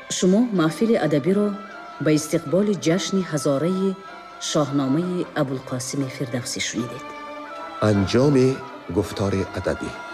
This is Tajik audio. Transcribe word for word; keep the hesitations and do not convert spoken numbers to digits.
шумо маҳфили адабиро ба истиқболи ҷашни ҳазораи шоҳномаи Абулқосими Фирдавсӣ шунидед. анҷоми гуфтори адабӣ.